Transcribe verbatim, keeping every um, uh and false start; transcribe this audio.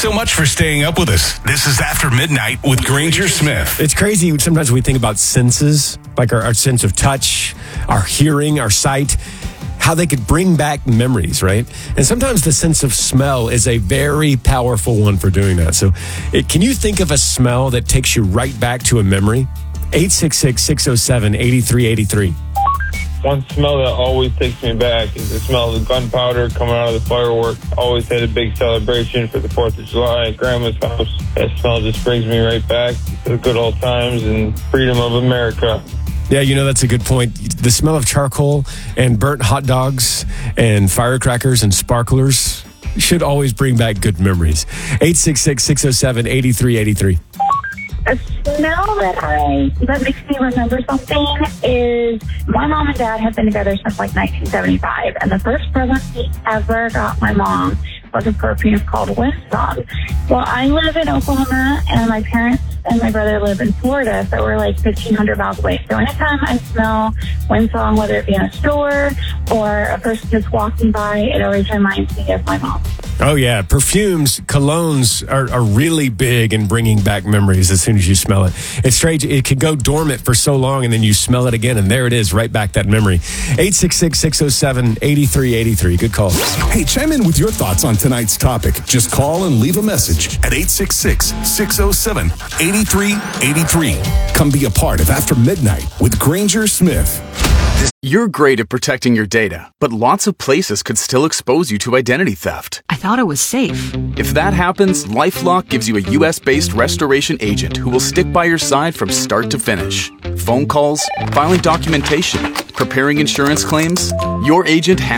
so much for staying up with us. This is After Midnight with Granger Smith. It's crazy. Sometimes we think about senses, like our, our sense of touch, our hearing, our sight, how they could bring back memories, right? And sometimes the sense of smell is a very powerful one for doing that. So it, can you think of a smell that takes you right back to a memory? eight six six, six oh seven, eight three eight three. One smell that always takes me back is the smell of the gunpowder coming out of the fireworks. Always had a big celebration for the fourth of July at Grandma's house. That smell just brings me right back to the good old times and freedom of America. Yeah, you know, that's a good point. The smell of charcoal and burnt hot dogs and firecrackers and sparklers should always bring back good memories. eight six six, six oh seven, eight three eight three. A smell that I that makes me remember something is my mom and dad have been together since like nineteen seventy-five, and the first present he ever got my mom was a perfume called Windsong. Well, I live in Oklahoma, and my parents and my brother live in Florida, so we're like fifteen hundred miles away. So anytime I smell Windsong, whether it be in a store or a person just walking by, it always reminds me of my mom. Oh, yeah. Perfumes, colognes are, are really big in bringing back memories as soon as you smell it. It's strange. It can go dormant for so long, and then you smell it again, and there it is, right back that memory. eight six six, six oh seven, eight three eight three. Good call. Hey, chime in with your thoughts on tonight's topic. Just call and leave a message at eight six six, six oh seven, eight three eight three. Come be a part of After Midnight with Granger Smith. You're great at protecting your data, but lots of places could still expose you to identity theft. I thought it was safe. If that happens, LifeLock gives you a U S-based restoration agent who will stick by your side from start to finish. Phone calls, filing documentation, preparing insurance claims, your agent has